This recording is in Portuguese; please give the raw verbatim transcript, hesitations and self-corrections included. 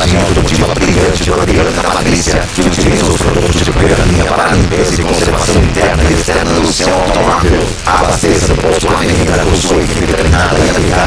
embalagem automotiva brilhante Loriana Patrícia, que utiliza os produtos de primeira linha para a limpeza e conservação interna e externa do seu automóvel. Abasteça no posto Avenida com sua equipe treinada e habilitada